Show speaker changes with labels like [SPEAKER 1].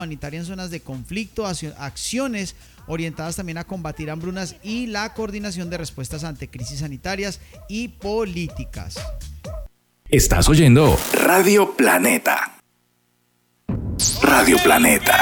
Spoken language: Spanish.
[SPEAKER 1] humanitaria en zonas de conflicto, acciones orientadas también a combatir hambrunas y la coordinación de respuestas ante crisis sanitarias y políticas.
[SPEAKER 2] Estás oyendo Radio Planeta. Radio Planeta.